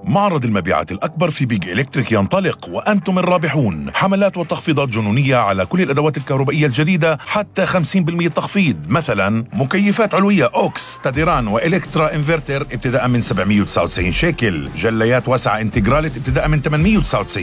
معرض المبيعات الأكبر في بيج إلكتريك ينطلق وأنتم الرابحون. حملات وتخفيضات جنونية على كل الأدوات الكهربائية الجديدة، حتى 50% تخفيض. مثلا مكيفات علوية أوكس تاديران وإلكترا إنفرتر ابتداء من 799 شيكل، جليات واسعة انتجرالت ابتداء من 899